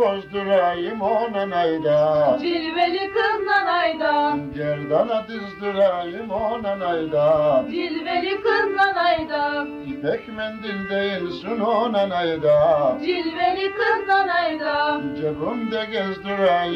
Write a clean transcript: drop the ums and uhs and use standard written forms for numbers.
Bozdurayım o nanayda, Cilveli kız nanayda, gerdana dizdirayım o nanayda. cilveli kız nanayda, İpek mendil değilsin o nanayda, cilveli kız nanayda. cebimde gezdirayım